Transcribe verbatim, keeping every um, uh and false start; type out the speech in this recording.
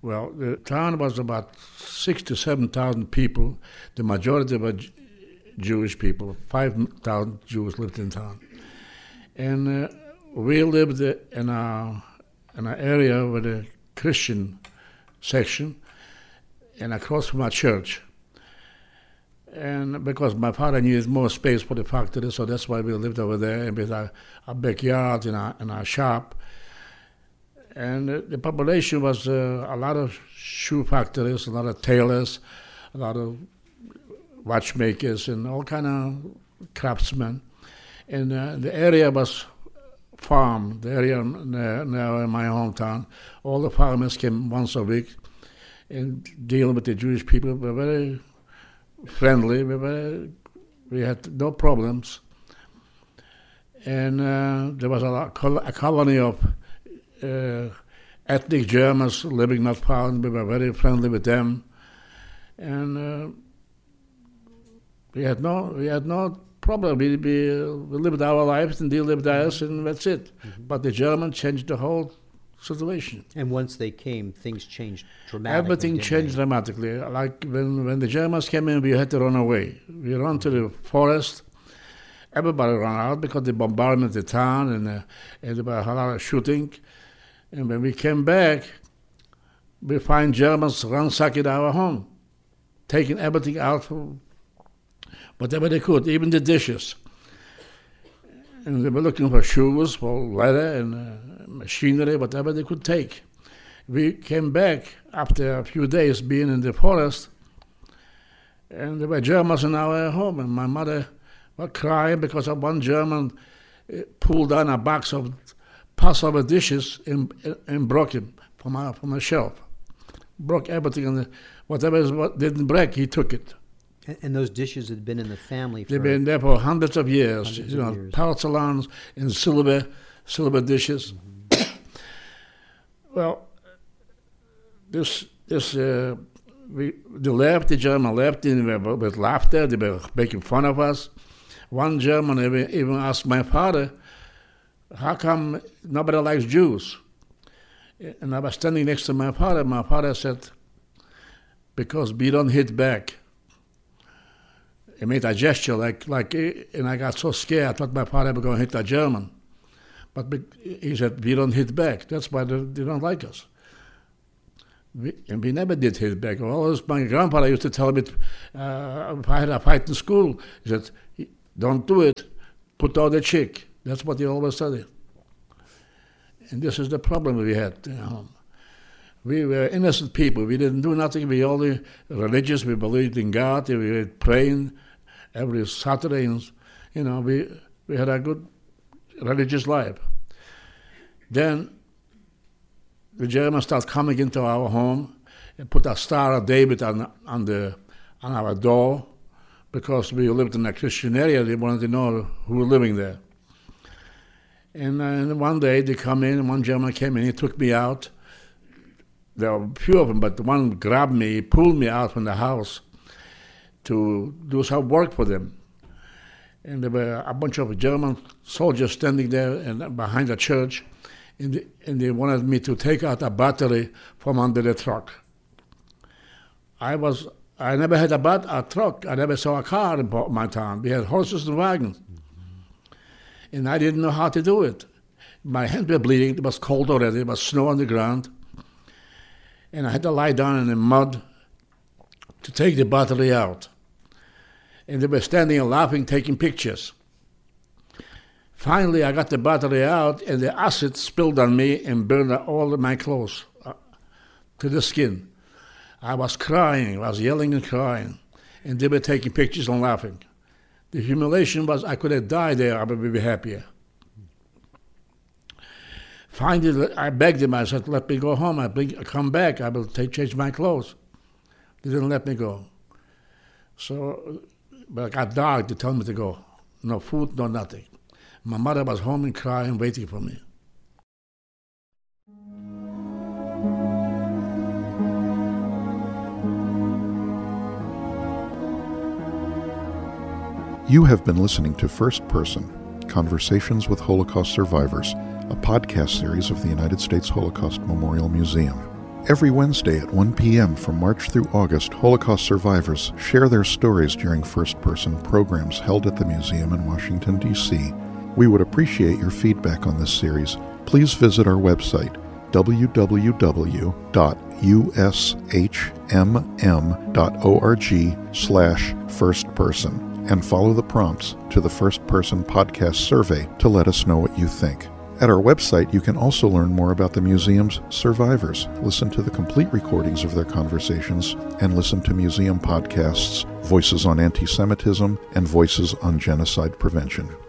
Well, the town was about six to seven thousand people. The majority were J- Jewish people. Five thousand Jews lived in town, and uh, we lived in a in an area with a Christian section, and across from our church. And because my father needed more space for the factory, so that's why we lived over there with our, our backyard and our, and our shop. And uh, the population was uh, a lot of shoe factories, a lot of tailors, a lot of watchmakers, and all kind of craftsmen. And uh, the area was farm, the area now, now in my hometown. All the farmers came once a week and dealing with the Jewish people. We were very friendly. We were, we had no problems. And uh, there was a, lot, a colony of uh, ethnic Germans living not far, and we were very friendly with them. And uh, we had no we had no problem. We, we, we lived our lives and they lived theirs, and that's it. Mm-hmm. But the Germans changed the whole situation. And once they came, things changed dramatically. Everything changed they? dramatically. Like when, when the Germans came in, we had to run away. We ran to the forest. Everybody ran out because they bombarded the town, and, uh, and there was a lot of shooting. And when we came back, we find Germans ransacking our home, taking everything out from whatever they could, even the dishes. And they were looking for shoes, for leather and uh, machinery, whatever they could take. We came back after a few days being in the forest, and there were Germans in our home, and my mother was crying because of one German uh, pulled down a box of Passover dishes and, and broke him from a, from a shelf. Broke everything, and whatever is what didn't break, he took it. And those dishes had been in the family for... They've been there for hundreds of years. Hundreds you know, years. porcelains and silver, silver dishes. Mm-hmm. Well, this, this, uh, we, the left, the German left, and they were with laughter, they were making fun of us. One German even, even asked my father, how come nobody likes Jews? And I was standing next to my father. My father said, because we don't hit back. He made a gesture like, like, and I got so scared. I thought my father was going to hit a German. But he said, we don't hit back. That's why they, they don't like us. We, and we never did hit back. Always, my grandfather used to tell me, uh, if I had a fight in school, he said, don't do it, put out the chick. That's what he always said. And this is the problem we had at home. We were innocent people. We didn't do nothing. We only religious. We believed in God. We were praying every Saturday. And, you know, we we had a good religious life. Then the Germans started coming into our home and put a Star of David on on the on our door because we lived in a Christian area. They wanted to know who were living there. And, uh, and one day they come in, and one German came in. He took me out. There were a few of them, but the one grabbed me, pulled me out from the house to do some work for them. And there were a bunch of German soldiers standing there and behind the church, and, the, and they wanted me to take out a battery from under the truck. I was, I never had a, bat, a truck. I never saw a car in my town. We had horses and wagons. Mm-hmm. And I didn't know how to do it. My hands were bleeding. It was cold already. There was snow on the ground. And I had to lie down in the mud to take the battery out. And they were standing and laughing, taking pictures. Finally, I got the battery out, and the acid spilled on me and burned all of my clothes uh, to the skin. I was crying, I was yelling and crying, and they were taking pictures and laughing. The humiliation was I could have died there, I would be happier. Finally, I begged him. I said, let me go home. I bring, come back. I will take, change my clothes. They didn't let me go. So, but I got dark. They told me to go. No food, no nothing. My mother was home and crying, waiting for me. You have been listening to First Person, Conversations with Holocaust Survivors, a podcast series of the United States Holocaust Memorial Museum. Every Wednesday at one p.m. from March through August, Holocaust survivors share their stories during first-person programs held at the museum in Washington, D C We would appreciate your feedback on this series. Please visit our website, w w w dot u s h m m dot org slash first person, and follow the prompts to the First Person Podcast survey to let us know what you think. At our website, you can also learn more about the museum's survivors, listen to the complete recordings of their conversations, and listen to museum podcasts, Voices on Anti-Semitism and Voices on Genocide Prevention.